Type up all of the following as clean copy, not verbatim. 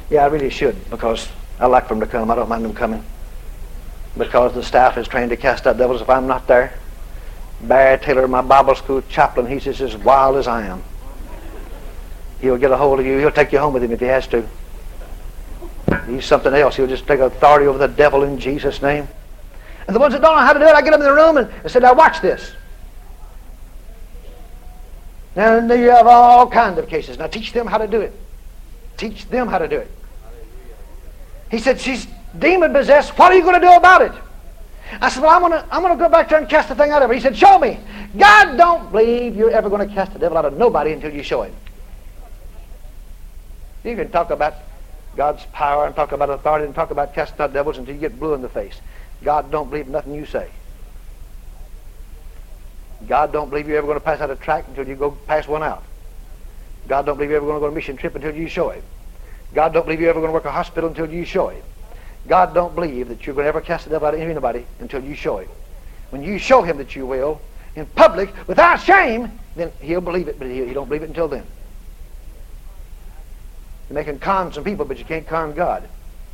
Yeah, I really should, because I like for them to come. I don't mind them coming. Because the staff is trained to cast out devils if I'm not there. Barry Taylor, my Bible school chaplain, he's just as wild as I am. He'll get a hold of you. He'll take you home with him if he has to. He's something else. He'll just take authority over the devil in Jesus' name. And the ones that don't know how to do it, I get them in the room and I said, now watch this. And you have all kinds of cases. Now teach them how to do it. Teach them how to do it. He said, she's demon possessed. What are you going to do about it? I said, well, I'm going to go back there and cast the thing out of her. He said, show me. God don't believe you're ever going to cast the devil out of nobody until you show him. You can talk about God's power and talk about authority and talk about casting out devils until you get blue in the face. God don't believe nothing you say. God don't believe you're ever going to pass out a tract until you go pass one out. God don't believe you're ever going to go on a mission trip until you show him. God don't believe you're ever going to work a hospital until you show him. God don't believe that you're going to ever cast the devil out of anybody until you show him. When you show him that you will, in public, without shame, then he'll believe it, but he don't believe it until then. You may can con some people, but you can't con God.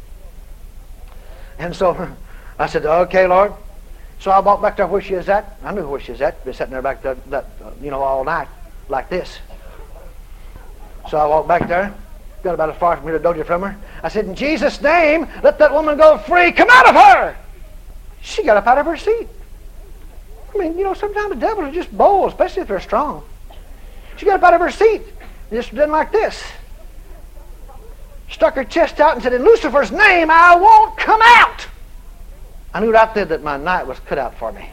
And so I said, okay, Lord. So I walked back to where she is at. I knew where she is at. Been sitting there back there, all night like this. So I walked back there. Got about as far from here to doja from her. I said, in Jesus' name, let that woman go free. Come out of her! She got up out of her seat. I mean, sometimes the devils are just bold, especially if they're strong. She got up out of her seat. Just did like this. Stuck her chest out and said, in Lucifer's name, I won't come out. I knew right there that my night was cut out for me.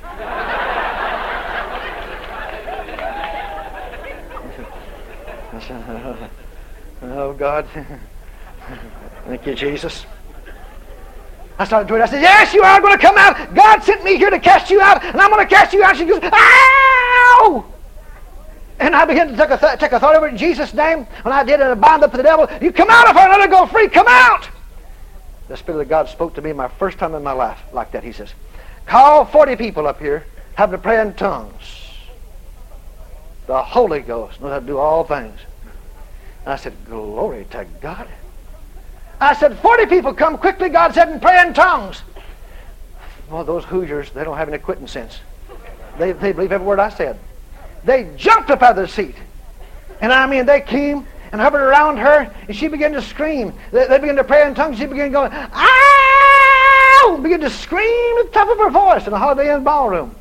I said, oh, God. Thank you, Jesus. I started doing it. I said, yes, you are going to come out. God sent me here to cast you out, and I'm going to cast you out. She goes, ow! And I began to take authority over it in Jesus' name. When I did, and I bound up the devil, you come out of her and let her go free. Come out! The Spirit of God spoke to me my first time in my life like that. He says, call 40 people up here, have them pray in tongues. The Holy Ghost knows how to do all things. And I said, glory to God. I said, 40 people come quickly, God said, and pray in tongues. Well, those Hoosiers, they don't have any quitting sense. They believe every word I said. They jumped up out of their seat. And I mean, they came and hovered around her, and she began to scream. They began to pray in tongues. She began going, ow! Began to scream at the top of her voice in a Holiday Inn ballroom.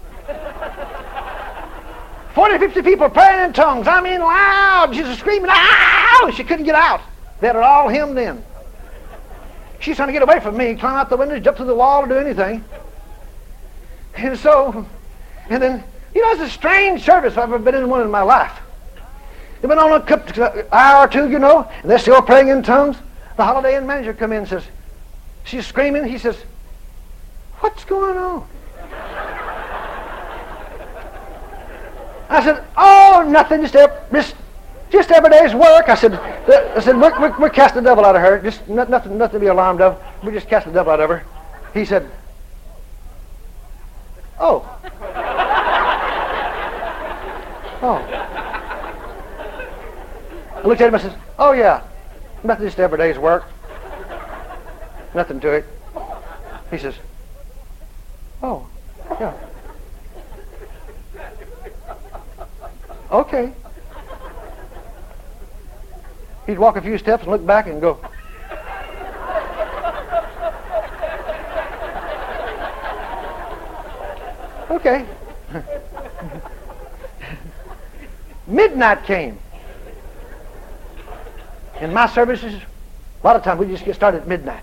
40, 50 people praying in tongues. I mean, loud. She was screaming, ow! She couldn't get out. They had her all hemmed in. She's trying to get away from me, climb out the window, jump through the wall, or do anything. And then, it's a strange service if I've ever been in one in my life. They've been on an hour or two, and they're still praying in tongues. The Holiday Inn manager come in and says, she's screaming. He says, what's going on? I said, oh, nothing, just every day's work. I said, we're casting the devil out of her. Just nothing to be alarmed of. We're just casting the devil out of her. He said, oh. Oh. I looked at him and said, oh yeah, nothing, just every day's work. Nothing to it. He says, oh, yeah. Okay. He'd walk a few steps and look back and go, okay. Midnight came. In my services, a lot of times we just get started at midnight.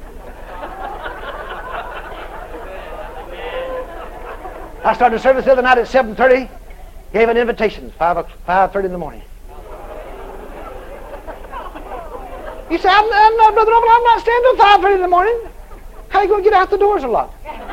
I started the service the other night at 7:30, gave an invitation, 5:30 in the morning. You say, I'm not, Brother Noble, I'm not staying till 5:30 in the morning. How are you going to get out the doors a lot?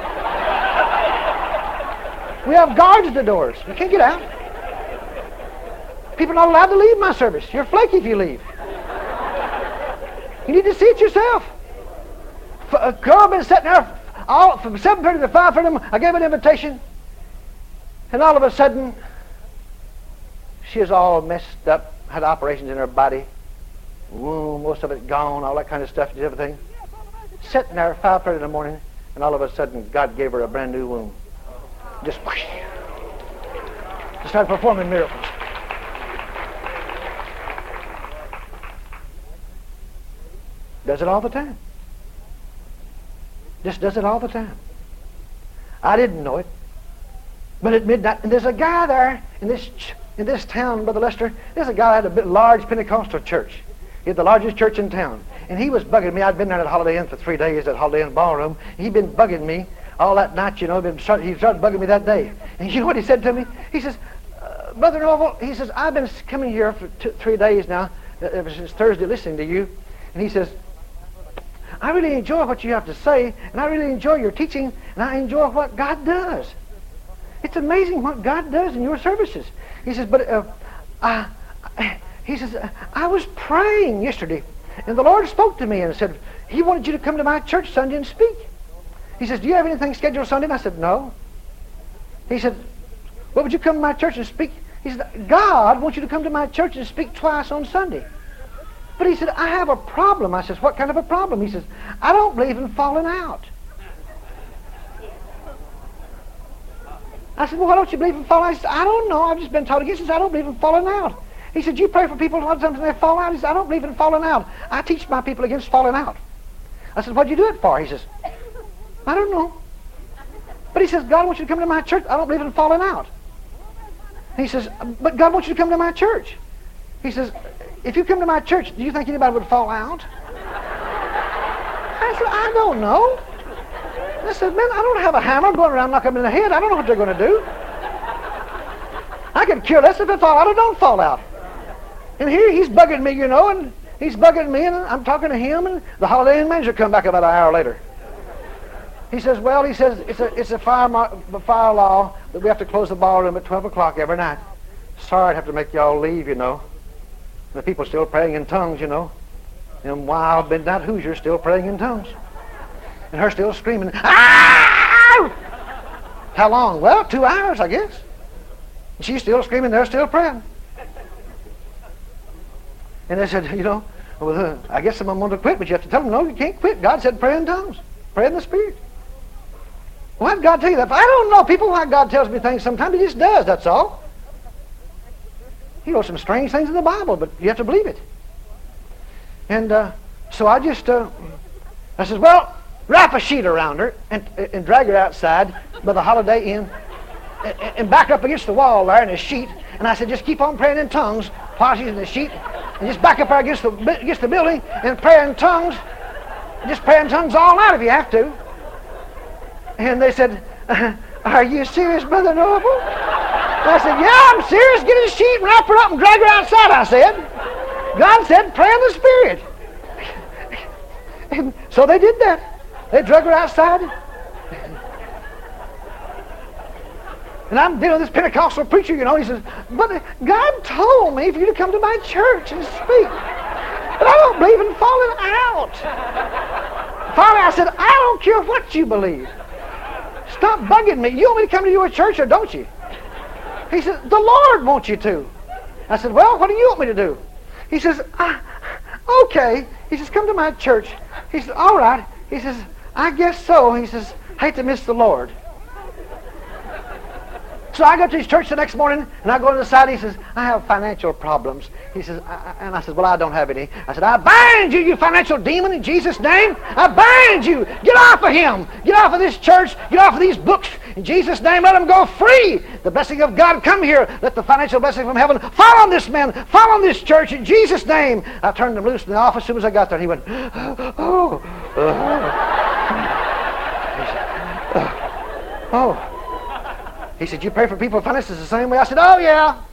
We have guards at the doors. You can't get out. People are not allowed to leave my service. You're flaky if you leave. You need to see it yourself. A girl been sitting there from 7:30 to 5:30. I gave an invitation, and all of a sudden, she is all messed up, had operations in her body. Womb most of it gone, all that kind of stuff, everything. Sitting there at 5:30 in the morning, and all of a sudden God gave her a brand new womb. Just whoosh. She started performing miracles. Does it all the time. Just does it all the time. I didn't know it. But at midnight, and there's a guy there in this town, Brother Lester, there's a guy that had a large Pentecostal church. He had the largest church in town. And he was bugging me. I'd been there at Holiday Inn for 3 days at Holiday Inn Ballroom. He'd been bugging me all that night, you know. He started bugging me that day. And you know what he said to me? He says, Brother Norval, he says, I've been coming here for 3 days now, ever since Thursday, listening to you. And he says, I really enjoy what you have to say, and I really enjoy your teaching, and I enjoy what God does. It's amazing what God does in your services. He says, but he says, I was praying yesterday, and the Lord spoke to me and said, He wanted you to come to my church Sunday and speak. He says, do you have anything scheduled Sunday? And I said, no. He said, well, would you come to my church and speak? He said, God wants you to come to my church and speak twice on Sunday. But he said, I have a problem. I says, what kind of a problem? He says, I don't believe in falling out. I said, well, why don't you believe in falling out? He said, I don't know. I've just been taught against it. He said, I don't believe in falling out. He said, you pray for people a lot of times and they fall out. He said, I don't believe in falling out. I teach my people against falling out. I said, what'd you do it for? He says, I don't know. But he says, God wants you to come to my church. I don't believe in falling out. He says, but God wants you to come to my church. He says, if you come to my church, do you think anybody would fall out? I said, I don't know. I said, man, I don't have a hammer going around knocking them in the head. I don't know what they're going to do. I could care less if they fall out or don't fall out. And here he's bugging me, you know, and he's bugging me, and I'm talking to him, and the Holiday Inn manager come back about an hour later. He says, well, he says, it's a fire law that we have to close the ballroom at 12 o'clock every night. Sorry I'd have to make y'all leave, you know. The people still praying in tongues, you know. Them wild midnight Hoosiers still praying in tongues. And her still screaming, ah! How long? Well, 2 hours, I guess. And she's still screaming, they're still praying. And they said, you know, well, I guess someone wanted to quit, but you have to tell them, no, you can't quit. God said pray in tongues. Pray in the Spirit. Why did God tell you that? I don't know. People, why God tells me things sometimes, He just does, that's all. He wrote some strange things in the Bible, but you have to believe it. And so I just, I said, well, wrap a sheet around her and drag her outside by the Holiday Inn and back up against the wall there in a sheet. And I said, just keep on praying in tongues while she's in the sheet. And just back up there against the building and pray in tongues. Just pray in tongues all night if you have to. And they said, are you serious, Brother Norval? I said, yeah, I'm serious. Get a sheet and wrap her up and drag her outside, I said. God said, pray in the Spirit. And so they did that. They drug her outside. And I'm dealing with this Pentecostal preacher, you know. He says, but God told me for you to come to my church and speak. But I don't believe in falling out. Finally, I said, I don't care what you believe. Stop bugging me. You want me to come to your church or don't you? He said, the Lord wants you to. I said, well, what do you want me to do? He says, okay. He says, come to my church. He says, all right. He says, I guess so. He says, hate to miss the Lord. So I go to his church the next morning, and I go to the side. He says, I have financial problems. He says, and I said, well, I don't have any. I said, I bind you, you financial demon, in Jesus' name. I bind you. Get off of him. Get off of this church. Get off of these books. In Jesus' name, let him go free. The blessing of God come here. Let the financial blessing from heaven fall on this man, fall on this church, in Jesus' name. I turned him loose in the office as soon as I got there, and he went, oh. He said, you pray for people with finances the same way? I said, oh, yeah.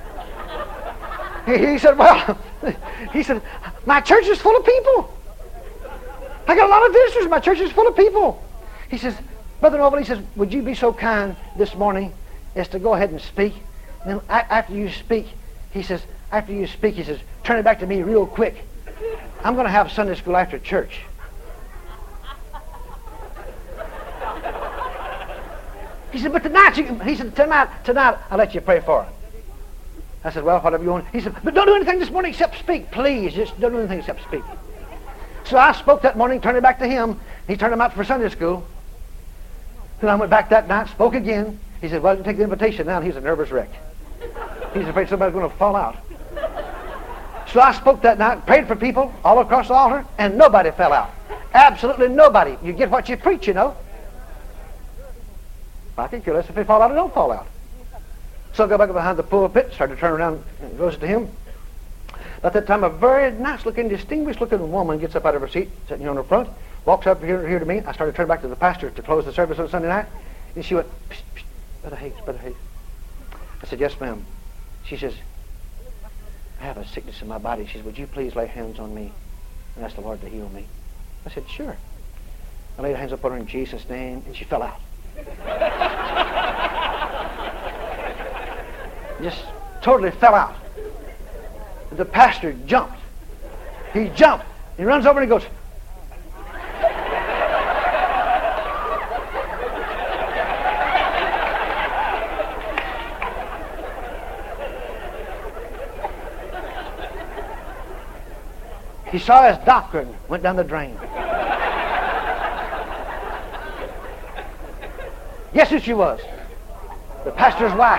He said, well, he said, my church is full of people. I got a lot of visitors. My church is full of people. He says, Brother Norval, he says, would you be so kind this morning as to go ahead and speak? And then after you speak, he says, turn it back to me real quick. I'm going to have Sunday school after church. He said, but tonight, tonight I'll let you pray for her. I said, well, whatever you want. He said, but don't do anything this morning except speak, please. Just don't do anything except speak. So I spoke that morning, turned it back to him. He turned him out for Sunday school. Then I went back that night, spoke again. He said, well, you take the invitation now. And he's a nervous wreck. He's afraid somebody's going to fall out. So I spoke that night, prayed for people all across the altar, and nobody fell out. Absolutely nobody. You get what you preach, you know. I could care less if they fall out or don't fall out. So I go back behind the pulpit, started to turn around and goes to him. At that time, a very nice-looking, distinguished-looking woman gets up out of her seat, sitting on the front, walks up here to me. I started to turn back to the pastor to close the service on Sunday night. And she went, psst, psst, Brother Hayes, Brother Hayes. I said, yes, ma'am. She says, I have a sickness in my body. She says, would you please lay hands on me and ask the Lord to heal me? I said, sure. I laid hands upon her in Jesus' name, and she fell out. Just totally fell out. The pastor jumped. He jumped. He runs over and he goes, he saw his doctrine went down the drain. Guess who she was? The pastor's wife.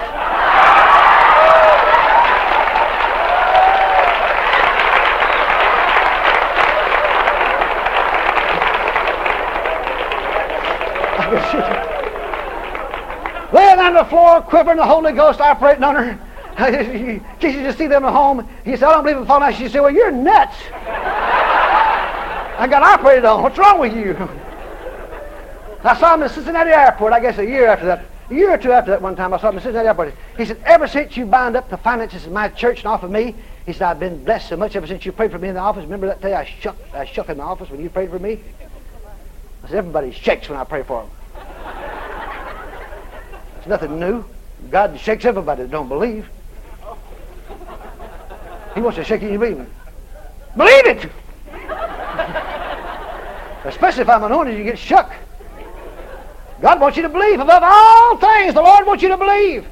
Laying on the floor, quivering, the Holy Ghost operating on her. She just see them at home. He said, I don't believe in falling out. She said, well, you're nuts. I got operated on. What's wrong with you? I saw him in the Cincinnati airport, I guess a year or two after that one time. I saw him in the Cincinnati airport. He said, ever since you bound up the finances of my church and offered me, he said, I've been blessed so much ever since you prayed for me in the office. Remember that day I shook in the office when you prayed for me? I said, everybody shakes when I pray for them. It's nothing new. God shakes everybody that don't believe. He wants to shake you and you believe. Believe it! Especially if I'm anointed, you get shook. God wants you to believe. Above all things, the Lord wants you to believe.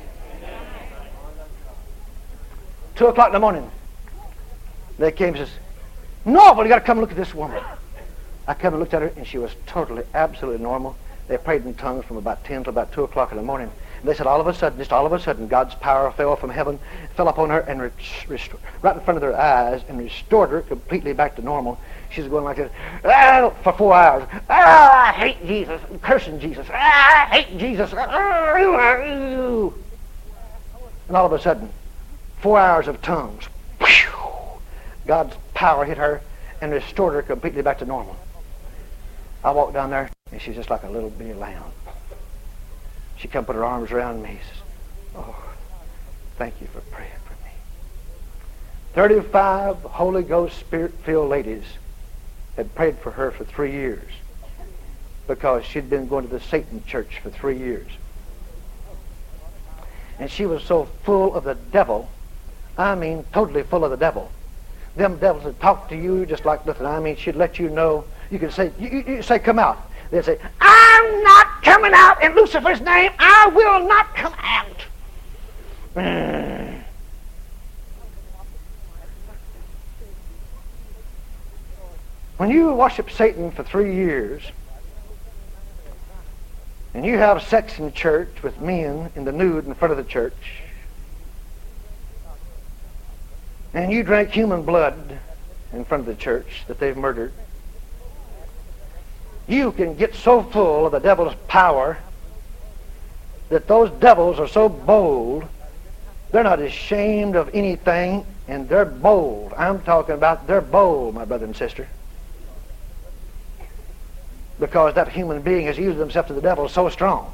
2 o'clock in the morning, they came and says, no, well, you got to come look at this woman. I come and looked at her, and she was totally, absolutely normal. They prayed in tongues from about 10 to about 2 o'clock in the morning. They said all of a sudden, God's power fell from heaven, fell upon her, and right in front of their eyes, and restored her completely back to normal. She's going like this for 4 hours. I hate Jesus. I'm cursing Jesus. I hate Jesus. And all of a sudden, 4 hours of tongues. God's power hit her and restored her completely back to normal. I walked down there, and she's just like a little bitty lamb. She come put her arms around me. She says, oh, thank you for praying for me. 35 Holy Ghost Spirit-filled ladies had prayed for her for 3 years because she'd been going to the Satan church for 3 years. And she was so full of the devil, I mean totally full of the devil. Them devils would talk to you just like nothing. I mean, she'd let you know. You could say, you say, come out. They'd say, I'm not coming out in Lucifer's name. I will not come out. When you worship Satan for 3 years, and you have sex in church with men in the nude in front of the church, and you drink human blood in front of the church that they've murdered, you can get so full of the devil's power that those devils are so bold, they're not ashamed of anything, and they're bold. I'm talking about they're bold, my brother and sister. Because that human being has used himself to the devil so strong.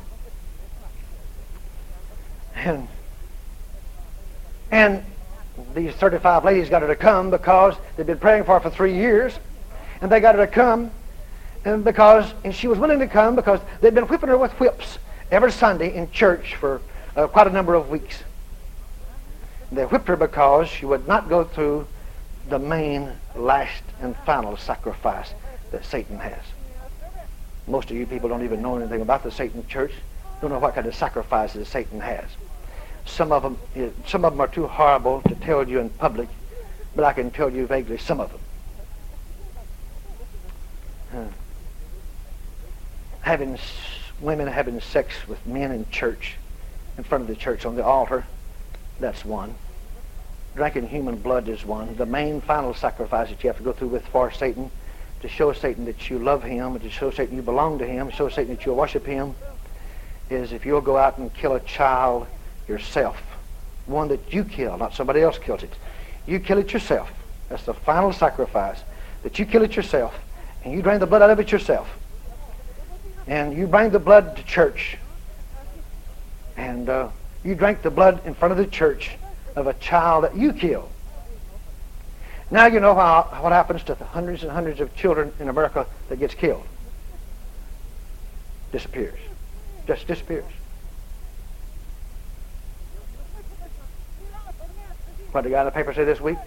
And these 35 ladies got her to come because they'd been praying for her for 3 years, and they got her to come, and she was willing to come because they'd been whipping her with whips every Sunday in church for quite a number of weeks. They whipped her because she would not go through the main, last, and final sacrifice that Satan has. Most of you people don't even know anything about the Satan church, don't know what kind of sacrifices Satan has. Some of them are too horrible to tell you in public, but I can tell you vaguely some of them. Women having sex with men in church, in front of the church on the altar, that's one. Drinking human blood is one. The main final sacrifice that you have to go through with for Satan, to show Satan that you love him, and to show Satan you belong to him, show Satan that you'll worship him, is if you'll go out and kill a child yourself. One that you kill, not somebody else kills it. You kill it yourself. That's the final sacrifice, that you kill it yourself, and you drain the blood out of it yourself. And you bring the blood to church, and you drink the blood in front of the church of a child that you killed. Now you know what happens to the hundreds and hundreds of children in America that gets killed. Disappears. Just disappears. What did the guy in the paper say this week?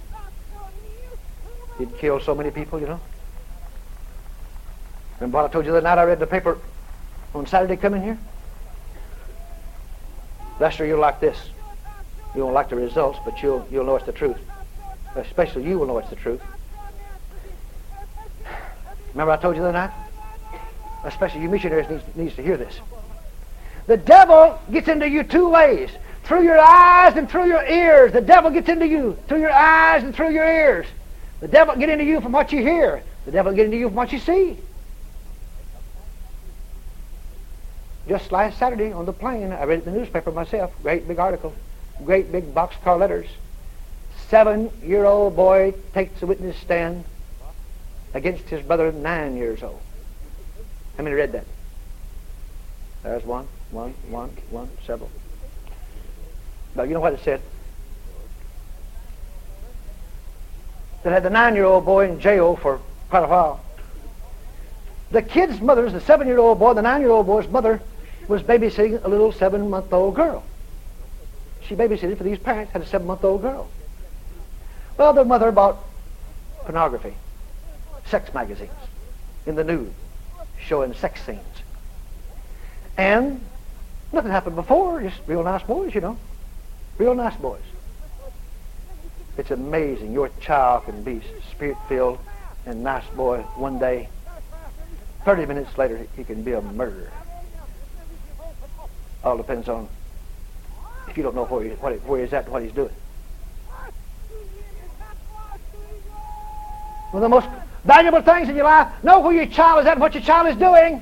He'd killed so many people, you know. Remember what I told you the night I read the paper on Saturday coming here? Lester, you'll like this. You won't like the results, but you'll know it's the truth. Especially you will know it's the truth. Remember I told you the night? Especially you missionaries needs to hear this. The devil gets into you two ways. Through your eyes and through your ears. The devil gets into you through your eyes and through your ears. The devil get into you from what you hear. The devil get into you from what you see. Just last Saturday on the plane, I read it in the newspaper myself. Great big article. Great big boxcar letters. 7-year-old boy takes a witness stand against his brother 9 years old. How many read that? There's one, several. Now, you know what it said? It had the 9-year-old boy in jail for quite a while. The kid's mother, the 7-year-old boy, the 9-year-old boy's mother, was babysitting a little 7-month-old girl. She babysitted for these parents, had a 7-month-old girl. Well, the mother bought pornography, sex magazines, in the nude, showing sex scenes. And nothing happened before, just real nice boys, you know. Real nice boys. It's amazing. Your child can be spirit-filled and nice boy one day. 30 minutes later, he can be a murderer. All depends on if you don't know where he's at and what he's doing. One of the most valuable things in your life, know where your child is at and what your child is doing.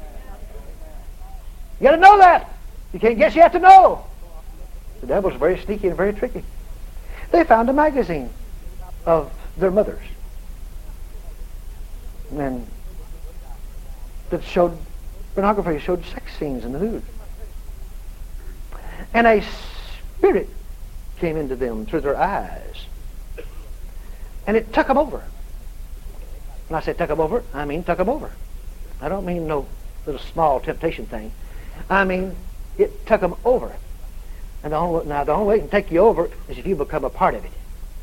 You got to know that. You can't guess, you have to know. The devil's very sneaky and very tricky. They found a magazine of their mothers. And that showed pornography, showed sex scenes in the nude. And a spirit came into them through their eyes. And it took them over. When I say took them over, I mean took them over. I don't mean no little small temptation thing. I mean it took them over. And the only way it can take you over is if you become a part of it.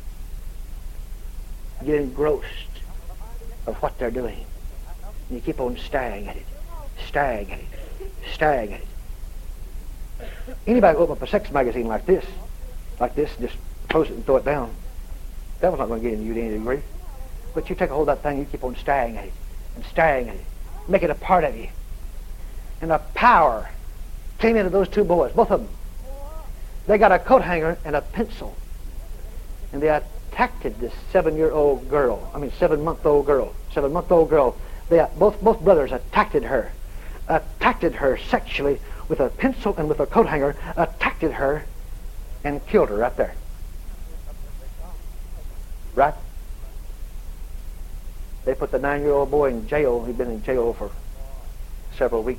You get engrossed of what they're doing. And you keep on staring at it, staring at it, staring at it. Anybody open up a sex magazine like this, just close it and throw it down. That was not going to get into you to any degree. But you take a hold of that thing, you keep on staring at it, and staring at it. Make it a part of you. And a power came into those two boys, both of them. They got a coat hanger and a pencil. And they attacked this 7-year-old girl. 7-month-old girl. 7-month-old girl. Both brothers attacked her sexually with a pencil and with a coat hanger, attacked her and killed her right there. Right? They put the 9-year-old boy in jail. He'd been in jail for several weeks.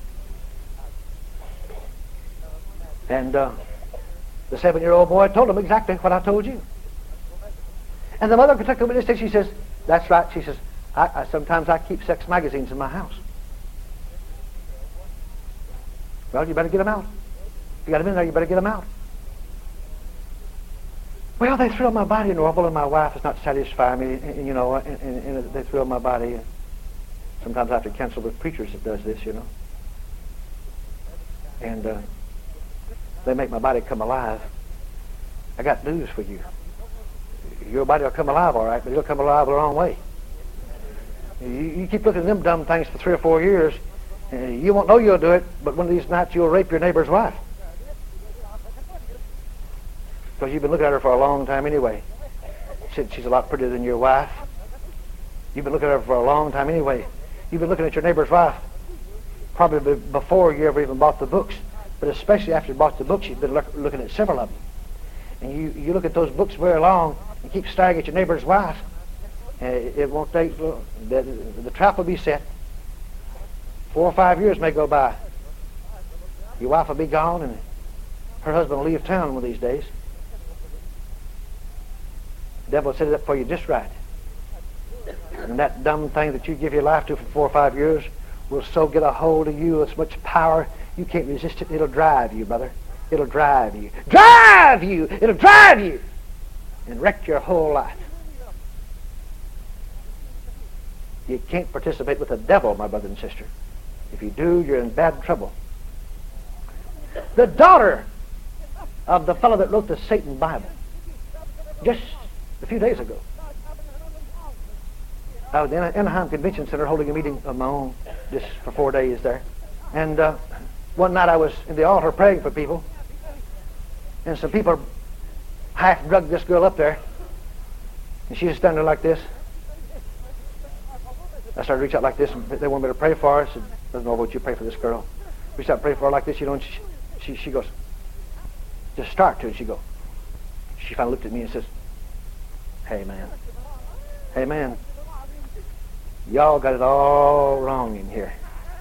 And the 7-year-old boy told him exactly what I told you. And the mother took the witness stand. She says, that's right. She says, sometimes I keep sex magazines in my house. Well, you better get them out. If you got them in there, you better get them out. Well, they thrill my body, Norval, and my wife is not satisfying me, and they thrill my body. Sometimes I have to cancel with preachers that does this, you know. And They make my body come alive. I got news for you. Your body will come alive all right, but it'll come alive the wrong way. You keep looking at them dumb things for 3 or 4 years, and you won't know you'll do it, but one of these nights you'll rape your neighbor's wife. Because you've been looking at her for a long time anyway. She's a lot prettier than your wife. You've been looking at her for a long time anyway. You've been looking at your neighbor's wife probably before you ever even bought the books, but especially after you bought the books, you've been looking at several of them. And you look at those books very long and keep staring at your neighbor's wife. It won't take long. The trap will be set. 4 or 5 years may go by. Your wife will be gone and her husband will leave town one of these days. The devil will set it up for you just right. And that dumb thing that you give your life to for 4 or 5 years will so get a hold of you with so much power you can't resist it. It'll drive you, brother. It'll drive you. Drive you! It'll drive you! And wreck your whole life. You can't participate with the devil, my brother and sister. If you do, you're in bad trouble. The daughter of the fellow that wrote the Satan Bible, just a few days ago, I was in the Anaheim Convention Center holding a meeting of my own just for 4 days there. And one night I was in the altar praying for people, and some people half drugged this girl up there, and she was standing there like this. I started to reach out like this, and they wanted me to pray for her. I said, "Doesn't know what you pray for this girl." Reached out and pray for her like this, you know, and she goes, just start to, and she finally looked at me and says, "Hey man, y'all got it all wrong in here."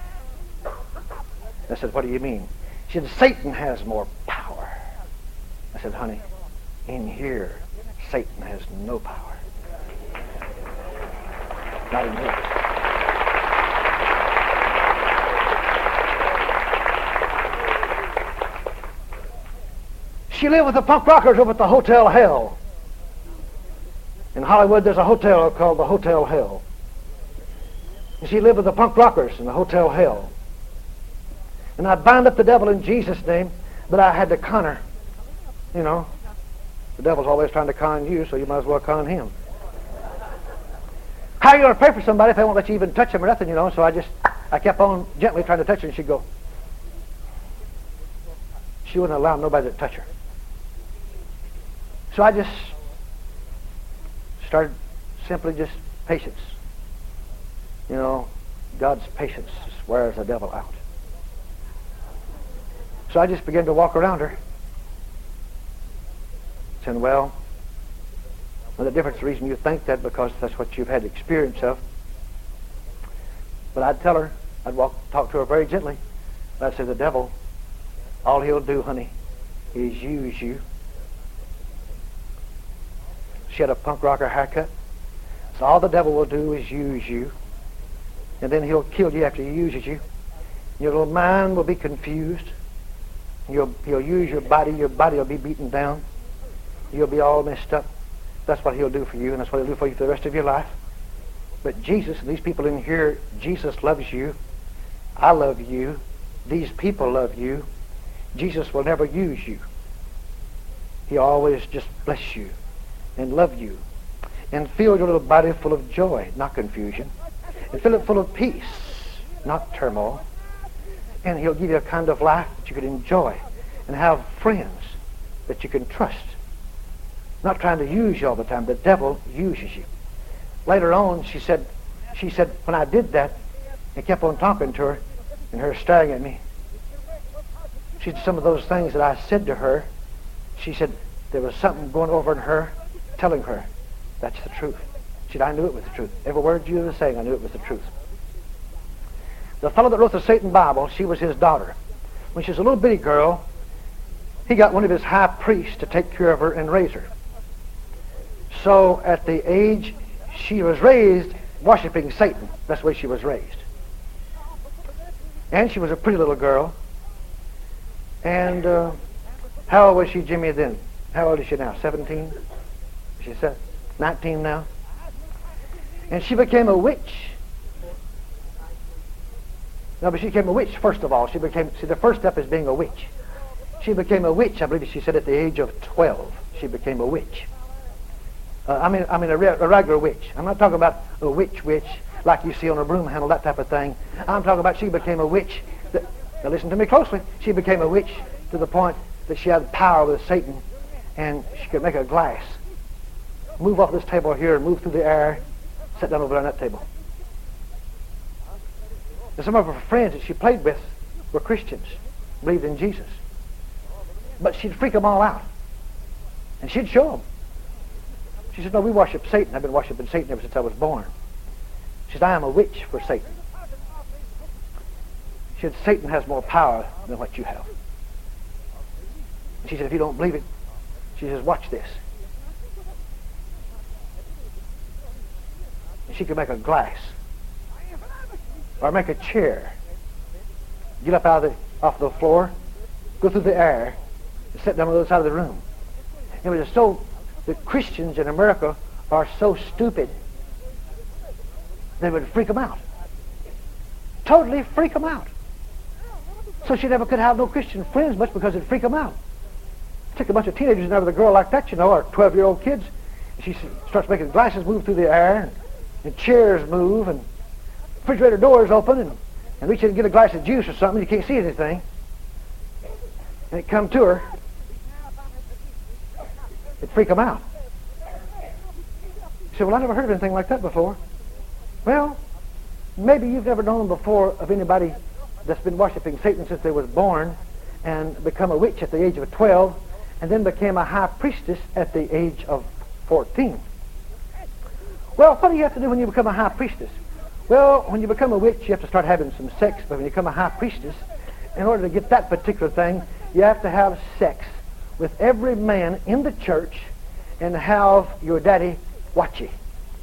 I said, "What do you mean?" She said, "Satan has more power." I said, "Honey, in here, Satan has no power. Not in here." She lived with the punk rockers over at the Hotel Hell. In Hollywood, there's a hotel called the Hotel Hell. And she lived with the punk rockers in the Hotel Hell. And I bind up the devil in Jesus' name, but I had to con her. You know, the devil's always trying to con you, so you might as well con him. How are you going to pray for somebody if they won't let you even touch them or nothing, you know? So I kept on gently trying to touch her, and she'd go. She wouldn't allow nobody to touch her. So I just started simply just patience. You know, God's patience wears the devil out. So I just began to walk around her, saying, well, the difference, the reason you think that, because that's what you've had experience of. But I'd tell her, I'd talk to her very gently. I'd say, the devil, all he'll do, honey, is use you. She had a punk rocker haircut. So all the devil will do is use you. And then he'll kill you after he uses you. Your little mind will be confused. He'll use your body will be beaten down. You'll be all messed up. That's what he'll do for you, and that's what he'll do for you for the rest of your life. But Jesus, and these people in here, Jesus loves you. I love you. These people love you. Jesus will never use you. He always just bless you and love you and fill your little body full of joy, not confusion, and fill it full of peace, not turmoil. And he'll give you a kind of life that you can enjoy and have friends that you can trust. Not trying to use you all the time. The devil uses you. Later on, she said, when I did that, and kept on talking to her, and her staring at me, she said some of those things that I said to her, she said there was something going over in her, telling her, that's the truth. She said, I knew it was the truth. Every word you were saying, I knew it was the truth. The fellow that wrote the Satan Bible, she was his daughter. When she was a little bitty girl, he got one of his high priests to take care of her and raise her. So at the age she was raised, worshiping Satan. That's the way she was raised. And she was a pretty little girl. And how old was she, Jimmy, then? How old is she now? 17? She said 19 now. And she became a witch. No, but she became a witch, first of all. The first step is being a witch. She became a witch, I believe she said, at the age of 12. She became a witch. I mean a regular witch. I'm not talking about a witch like you see on a broom handle, that type of thing. I'm talking about she became a witch. Now listen to me closely. She became a witch to the point that she had power with Satan, and she could make a glass move off this table here and move through the air, sit down over on that table. And some of her friends that she played with were Christians, believed in Jesus. But she'd freak them all out. And she'd show them. She said, no, we worship Satan. I've been worshiping Satan ever since I was born. She said, I am a witch for Satan. She said, Satan has more power than what you have. She said, if you don't believe it, she says, watch this. And she could make a glass or make a chair, get up off the floor, go through the air, and sit down on the other side of the room. It was so, the Christians in America are so stupid, they would freak them out. Totally freak them out. So she never could have no Christian friends much because it'd freak them out. Took a bunch of teenagers and with a girl like that, or 12-year-old kids. And she starts making glasses move through the air, and chairs move, and refrigerator doors open, and reach in and get a glass of juice or something. You can't see anything. And it come to her. It'd freak them out. She said, well, I never heard of anything like that before. Well, maybe you've never known before of anybody that's been worshiping Satan since they was born and become a witch at the age of 12 and then became a high priestess at the age of 14. Well, what do you have to do when you become a high priestess? Well, when you become a witch, you have to start having some sex. But when you become a high priestess, in order to get that particular thing, you have to have sex with every man in the church and have your daddy watch you.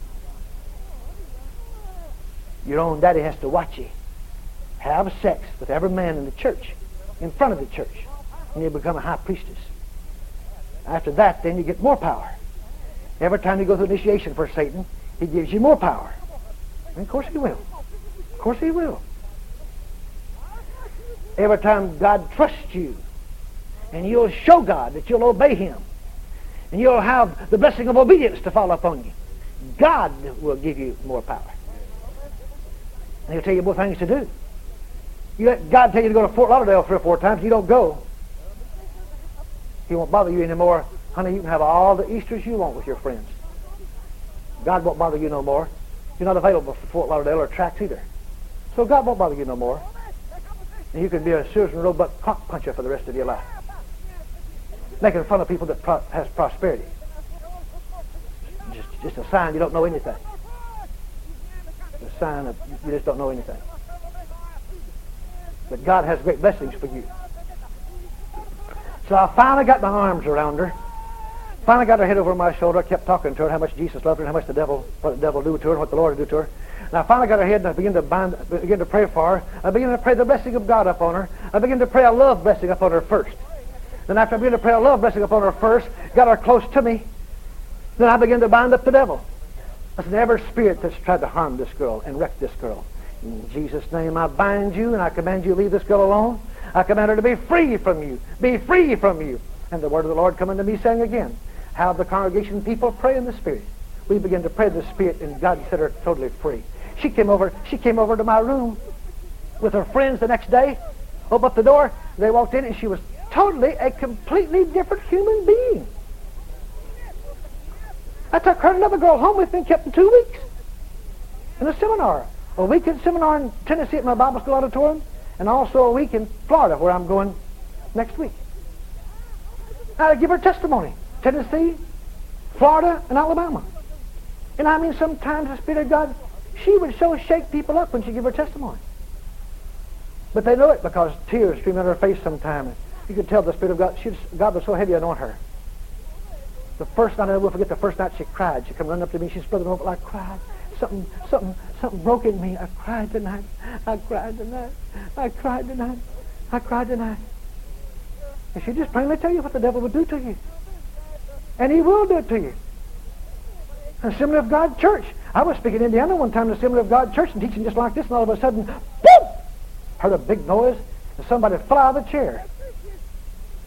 Your own daddy has to watch you. Have sex with every man in the church, in front of the church, and you become a high priestess. After that, then you get more power. Every time you go through initiation for Satan, he gives you more power. And of course he will. Of course he will. Every time God trusts you, and you'll show God that you'll obey him, and you'll have the blessing of obedience to fall upon you, God will give you more power. And he'll tell you more things to do. You let God tell you to go to Fort Lauderdale 3 or 4 times, you don't go. He won't bother you anymore. Honey, you can have all the Easters you want with your friends. God won't bother you no more. You're not available for Fort Lauderdale or tracks either. So God won't bother you no more. And you can be a Susan Roebuck cock puncher for the rest of your life. Making fun of people that has prosperity. Just a sign you don't know anything. A sign that you just don't know anything. But God has great blessings for you. So I finally got my arms around her. Finally got her head over my shoulder. I kept talking to her how much Jesus loved her and how much what the devil do to her and what the Lord would do to her. And I finally got her head and I began to pray for her. I began to pray the blessing of God upon her. I began to pray a love blessing upon her first. Then after I began to pray a love blessing upon her first, got her close to me, then I began to bind up the devil. I said, every spirit that's tried to harm this girl and wreck this girl, in Jesus' name I bind you and I command you to leave this girl alone. I command her to be free from you. Be free from you. And the word of the Lord come unto me saying again, have the congregation people pray in the Spirit. We began to pray in the Spirit and God set her totally free. She came over to my room with her friends the next day, opened up the door, they walked in and she was totally a completely different human being. I took her and another girl home with me and kept them 2 weeks in a seminar. A week in seminar in Tennessee at my Bible School auditorium, and also a week in Florida where I'm going next week. Now to give her testimony. Tennessee, Florida, and Alabama. And I mean, sometimes the Spirit of God, she would so shake people up when she gave her testimony. But they know it because tears stream down her face sometimes. You could tell the Spirit of God, God was so heavy on her. The first night, I will forget the first night she cried. She come running up to me, she's brother over, I cried. Something broke in me. I cried tonight. I cried tonight. I cried tonight. I cried tonight. And she just plainly tell you what the devil will do to you. And he will do it to you. Assembly of God Church. I was speaking in Indiana one time in the Assembly of God Church and teaching just like this, and all of a sudden, boom! Heard a big noise, and somebody fell out of the chair.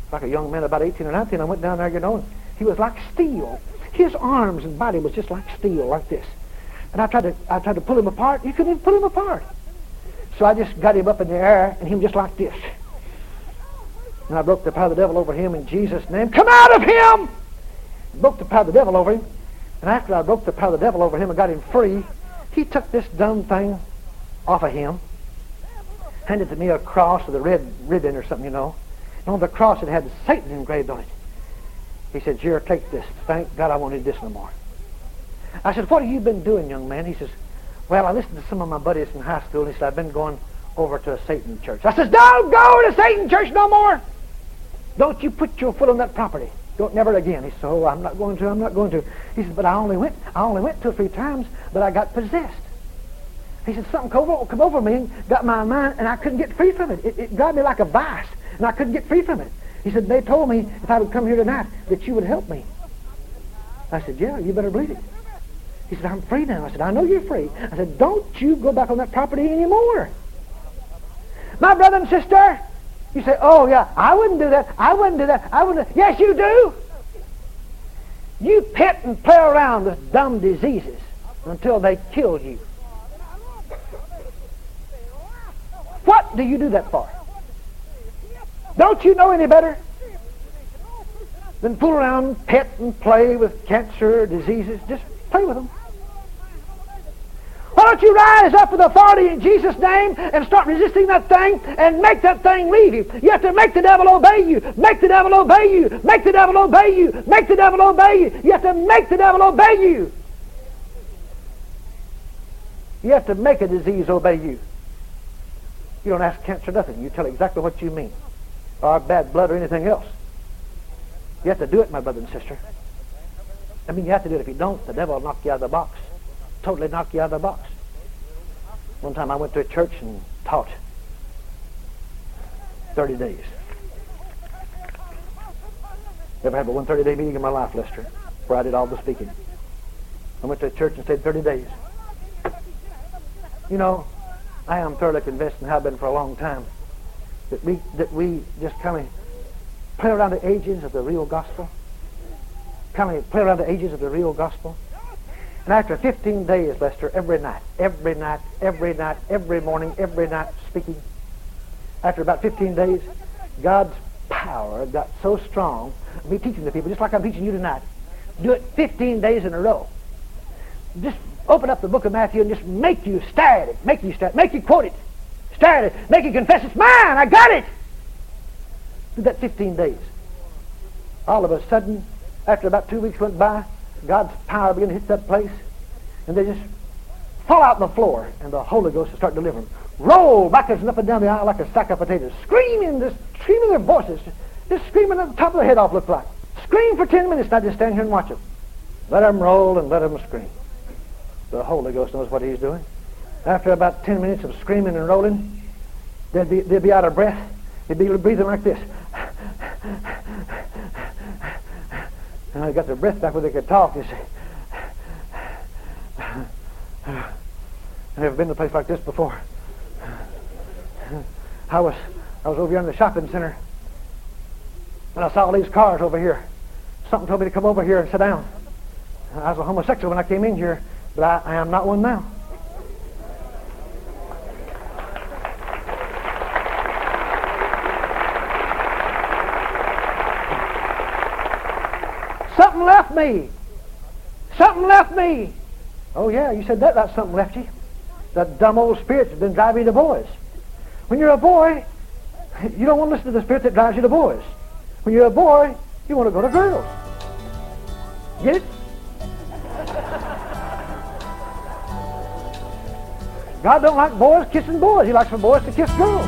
like a young man about 18 or 19. I went down there, and he was like steel. His arms and body was just like steel, like this. And I tried to pull him apart. You couldn't even pull him apart. So I just got him up in the air, and he was just like this. And I broke the power of the devil over him in Jesus' name. Come out of him! Broke the power of the devil over him. And after I broke the power of the devil over him and got him free, he took this dumb thing off of him, handed to me a cross with a red ribbon or something, And on the cross it had Satan engraved on it. He said, "Here, take this. Thank God I won't need this no more." I said, "What have you been doing, young man?" He says, "Well, I listened to some of my buddies in high school." He said, "I've been going over to a Satan church." I said, "Don't go to Satan church no more. Don't you put your foot on that property. Don't never again." He said, "Oh, I'm not going to. He said, "But I only went 2 or 3 times, but I got possessed." He said, "Something come over me and got my mind, and I couldn't get free from it. It got me like a vice, and I couldn't get free from it." He said, "They told me if I would come here tonight that you would help me." I said, "Yeah, you better believe it." He said, "I'm free now." I said, "I know you're free." I said, "Don't you go back on that property anymore." My brother and sister, you say, "Oh, yeah, I wouldn't do that. I wouldn't do that. I wouldn't." Yes, you do. You pet and play around with dumb diseases until they kill you. What do you do that for? Don't you know any better than fool around, pet and play with cancer or diseases? Just play with them. Why don't you rise up with authority in Jesus' name and start resisting that thing and make that thing leave you? You have to make the devil obey you. Make the devil obey you. Make the devil obey you. Make the devil obey you. You have to make the devil obey you. You have to make a disease obey you. You don't ask cancer nothing. You tell exactly what you mean, or bad blood or anything else. You have to do it, my brother and sister. I mean, you have to do it. If you don't, the devil will knock you out of the box. Totally knock you out of the box. One time I went to a church and taught 30 days. Never had but one 30-day meeting in my life, Lester, where I did all the speaking. I went to a church and stayed 30 days. I am thoroughly convinced, and have been for a long time, that we just kind of play around the edges of the real gospel. Kind of play around the edges of the real gospel. And after 15 days, Lester, every night, every morning, every night speaking, after about 15 days, God's power got so strong. Me teaching the people, just like I'm teaching you tonight. Do it 15 days in a row. Just open up the book of Matthew and just make you stare at it. Make you quote it. Stare at it. Make you confess it's mine. I got it. Do that 15 days. All of a sudden, after about 2 weeks went by, God's power began to hit that place, and they just fall out on the floor, and the Holy Ghost will start delivering. Roll backwards and up and down the aisle like a sack of potatoes, screaming their voices, just screaming at the top of their head off, look like. Scream for 10 minutes, not just stand here and watch them. Let them roll and let them scream. The Holy Ghost knows what He's doing. After about 10 minutes of screaming and rolling, they'd be out of breath. They'd be breathing like this. And they got their breath back where they could talk. You see, I've never been to a place like this before. I was over here in the shopping center, and I saw all these cars over here. Something told me to come over here and sit down. I was a homosexual when I came in here, but I am not one now. Something left me. Something left me. Oh yeah, you said that something left you. That dumb old spirit that's been driving you to boys. When you're a boy, you don't want to listen to the spirit that drives you to boys. When you're a boy, you want to go to girls. Get it? God don't like boys kissing boys. He likes for boys to kiss girls.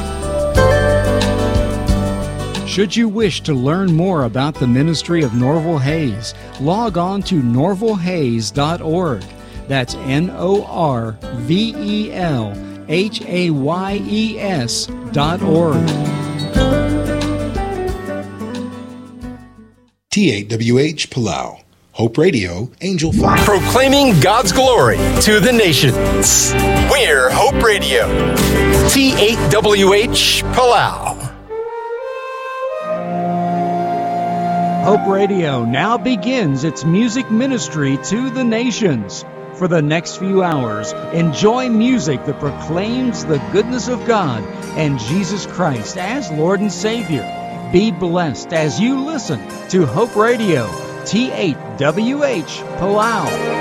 Should you wish to learn more about the ministry of Norval Hayes, log on to norvalhayes.org. That's NORVELHAYES.org. TAWH Palau. Hope Radio, Angel Fire. Proclaiming God's glory to the nations. We're Hope Radio. TAWH Palau. Hope Radio now begins its music ministry to the nations. For the next few hours, enjoy music that proclaims the goodness of God and Jesus Christ as Lord and Savior. Be blessed as you listen to Hope Radio, T8WH Palau.